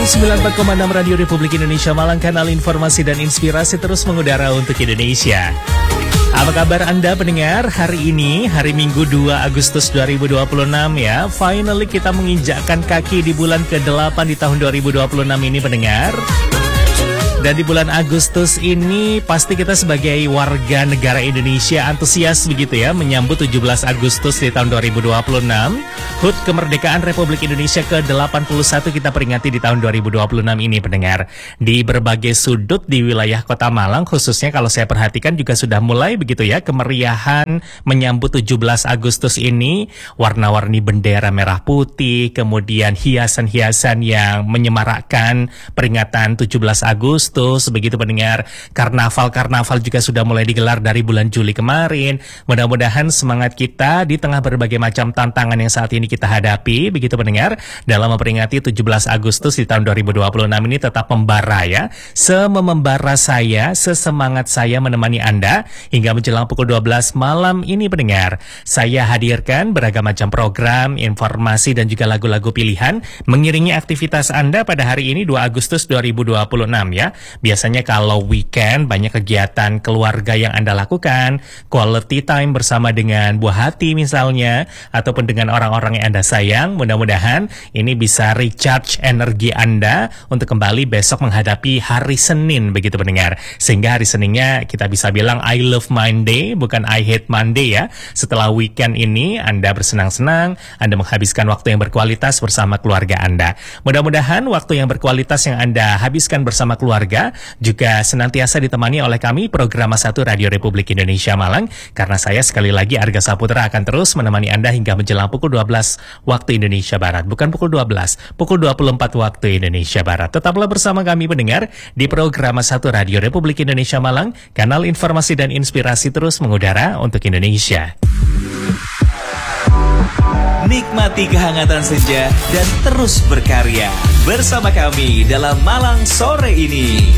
94,6 Radio Republik Indonesia Malang, kanal informasi dan inspirasi terus mengudara untuk Indonesia. Apa kabar Anda pendengar? Hari ini, hari Minggu 2 Agustus 2026 ya. Finally kita menginjakkan kaki di bulan ke-8 di tahun 2026 ini pendengar. Dan di bulan Agustus ini pasti kita sebagai warga negara Indonesia antusias begitu ya menyambut 17 Agustus di tahun 2026. HUT Kemerdekaan Republik Indonesia ke-81 kita peringati di tahun 2026 ini pendengar. Di berbagai sudut di wilayah Kota Malang khususnya kalau saya perhatikan juga sudah mulai begitu ya kemeriahan menyambut 17 Agustus ini. Warna-warni bendera merah putih, kemudian hiasan-hiasan yang menyemarakkan peringatan 17 Agustus. Begitu pendengar, karnaval-karnaval juga sudah mulai digelar dari bulan Juli kemarin. Mudah-mudahan semangat kita di tengah berbagai macam tantangan yang saat ini kita hadapi, begitu pendengar, dalam memperingati 17 Agustus di tahun 2026 ini tetap membara ya. Semembara saya, sesemangat saya menemani Anda hingga menjelang pukul 12 malam ini pendengar. Saya hadirkan beragam macam program, informasi dan juga lagu-lagu pilihan mengiringi aktivitas Anda pada hari ini 2 Agustus 2026 ya. Biasanya kalau weekend banyak kegiatan keluarga yang Anda lakukan, quality time bersama dengan buah hati misalnya, ataupun dengan orang-orang yang Anda sayang. Mudah-mudahan ini bisa recharge energi Anda untuk kembali besok menghadapi hari Senin begitu pendengar. Sehingga hari Seninnya kita bisa bilang I love Monday, bukan I hate Monday ya. Setelah weekend ini Anda bersenang-senang, Anda menghabiskan waktu yang berkualitas bersama keluarga Anda. Mudah-mudahan waktu yang berkualitas yang Anda habiskan bersama keluarga juga senantiasa ditemani oleh kami program 1 Radio Republik Indonesia Malang, karena saya sekali lagi Arga Saputra akan terus menemani Anda hingga menjelang pukul 12 waktu Indonesia Barat, bukan pukul 12, pukul 24 waktu Indonesia Barat. Tetaplah bersama kami pendengar di program 1 Radio Republik Indonesia Malang, kanal informasi dan inspirasi terus mengudara untuk Indonesia. Nikmati kehangatan senja dan terus berkarya bersama kami dalam Malang sore ini.